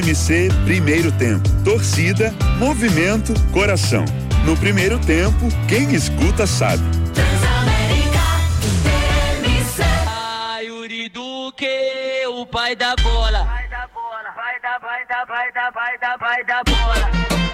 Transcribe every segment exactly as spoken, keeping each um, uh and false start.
M C, primeiro tempo. Torcida, movimento, coração. No primeiro tempo, quem escuta sabe. Transamérica, T M C. Ah, Yuri Duque, o pai da bola. Vai da bola, vai da, vai da, vai da, vai da, vai da bola.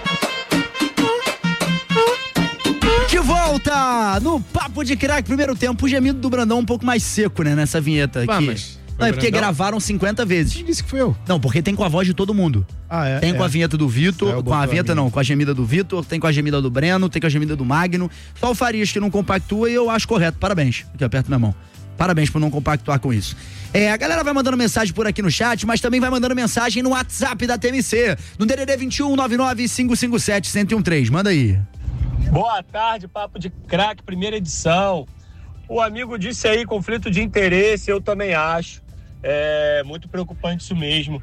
De volta no Papo de Craque, primeiro tempo. O gemido do Brandão um pouco mais seco, né, nessa vinheta aqui. Ah, mas não, é porque Brandão? gravaram cinquenta vezes. Quem disse que foi eu? Não, porque tem com a voz de todo mundo. Ah, é? Tem é. com a vinheta do Vitor, É, com a vinheta não, com a gemida do Vitor, tem com a gemida do Breno, tem com a gemida do Magno. Só o Farias que não compactua e eu acho correto. Parabéns. Aqui, aperta minha mão. Parabéns por não compactuar com isso. É, a galera vai mandando mensagem por aqui no chat, mas também vai mandando mensagem no WhatsApp da T M C, no D D D vinte e um, nove nove cinco cinco sete, um zero um três. Manda aí. Boa tarde, Papo de Craque, primeira edição. O amigo disse aí, conflito de interesse, eu também acho. É muito preocupante isso mesmo.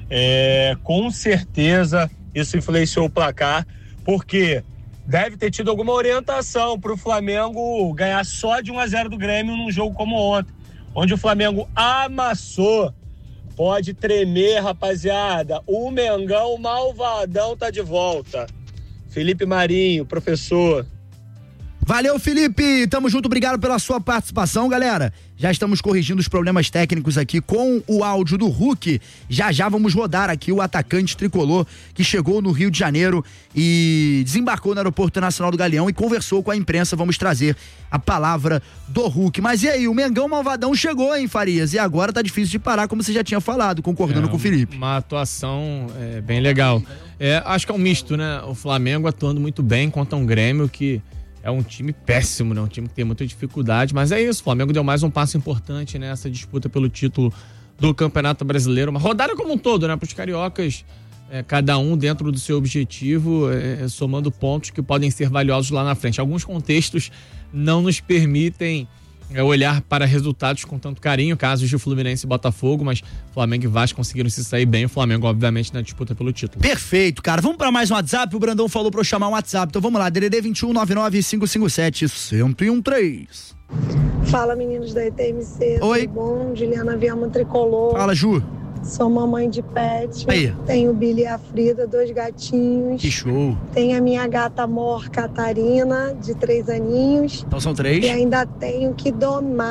É, com certeza isso influenciou o placar, porque deve ter tido alguma orientação para o Flamengo ganhar só de um a zero do Grêmio num jogo como ontem, onde o Flamengo amassou. Pode tremer, rapaziada. O Mengão malvadão tá de volta. Felipe Marinho, professor. Valeu, Felipe, tamo junto, obrigado pela sua participação, galera. Já estamos corrigindo os problemas técnicos aqui com o áudio do Hulk. Já já vamos rodar aqui o atacante tricolor que chegou no Rio de Janeiro e desembarcou no Aeroporto Nacional do Galeão e conversou com a imprensa. Vamos trazer a palavra do Hulk. Mas e aí, o Mengão malvadão chegou, hein, Farias? E agora tá difícil de parar, como você já tinha falado, concordando é, com o Felipe. Uma atuação é, bem legal. É, acho que é um misto, né? O Flamengo atuando muito bem contra um Grêmio que é um time péssimo, né? Um time que tem muita dificuldade, mas é isso, o Flamengo deu mais um passo importante nessa disputa pelo título do Campeonato Brasileiro, uma rodada como um todo, né? Para os cariocas, é, cada um dentro do seu objetivo, é, somando pontos que podem ser valiosos lá na frente. Alguns contextos não nos permitem é, olhar para resultados com tanto carinho, casos de Fluminense e Botafogo, mas Flamengo e Vasco conseguiram se sair bem, o Flamengo obviamente na disputa pelo título. Perfeito, cara, vamos para mais um WhatsApp, o Brandão falou para eu chamar um WhatsApp, então vamos lá, D D D vinte e um, nove nove cinco cinco sete, um zero um três. Fala, meninos da E T M C, Oi. tudo bom? Juliana Viama Tricolor. Fala, Ju. Sou mamãe de pet. Aí. Tenho o Billy e a Frida, dois gatinhos. Que show. Tenho a minha gata Mor Catarina, de três aninhos. Então são três. E ainda tenho que domar